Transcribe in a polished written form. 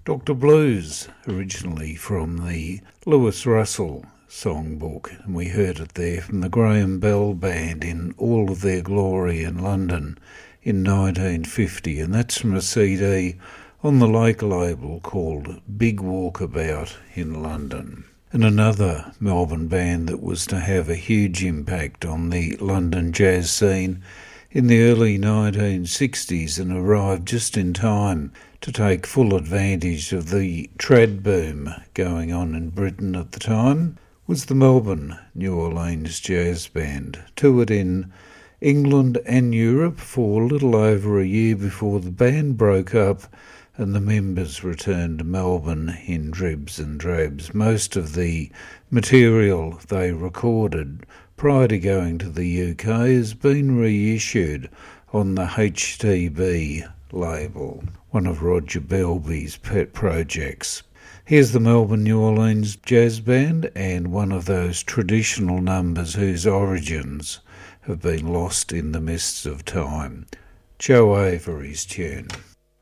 Dr. Blues, originally from the Lewis Russell songbook, and we heard it there from the Graham Bell Band in all of their glory in London in 1950, and that's from a CD on the Lake label called Big Walkabout in London. And another Melbourne band that was to have a huge impact on the London jazz scene in the early 1960s and arrived just in time to take full advantage of the trad boom going on in Britain at the time was the Melbourne New Orleans Jazz Band. Toured in England and Europe for a little over a year before the band broke up and the members returned to Melbourne in dribs and drabs. Most of the material they recorded prior to going to the UK has been reissued on the HTB label, one of Roger Belby's pet projects. Here's the Melbourne New Orleans Jazz Band and one of those traditional numbers whose origins have been lost in the mists of time. Joe Avery's tune.